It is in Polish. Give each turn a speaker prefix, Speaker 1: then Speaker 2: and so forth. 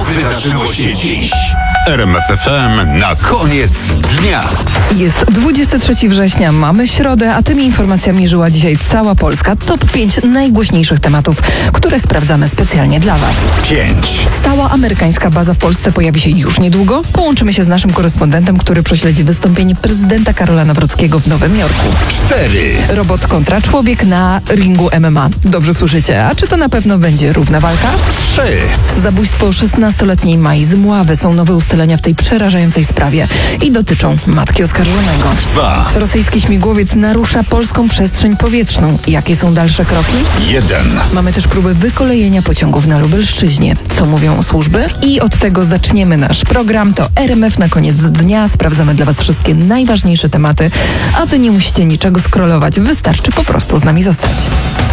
Speaker 1: wydarzyło się dziś? RMF FM na koniec dnia.
Speaker 2: Jest 23 września, mamy środę, a tymi informacjami żyła dzisiaj cała Polska. Top 5 najgłośniejszych tematów, które sprawdzamy specjalnie dla Was.
Speaker 1: 5.
Speaker 2: Stała amerykańska baza w Polsce pojawi się już niedługo. Połączymy się z naszym korespondentem, który prześledzi wystąpienie prezydenta Karola Nawrockiego w Nowym Jorku.
Speaker 1: 4.
Speaker 2: Robot kontra człowiek na ringu MMA. Dobrze słyszycie, a czy to na pewno będzie równa walka?
Speaker 1: 3.
Speaker 2: Zabójstwo 16-letniej Mai z Mławy są nowe ustalenia w tej przerażającej sprawie i dotyczą matki oskarżonego.
Speaker 1: 2.
Speaker 2: Rosyjski śmigłowiec narusza polską przestrzeń powietrzną. Jakie są dalsze kroki?
Speaker 1: 1.
Speaker 2: Mamy też próby wykolejenia pociągów na Lubelszczyźnie. Co mówią służby? I od tego zaczniemy nasz program. To RMF na koniec dnia. Sprawdzamy dla Was wszystkie najważniejsze tematy, a Wy nie musicie niczego scrollować. Wystarczy po prostu z nami zostać.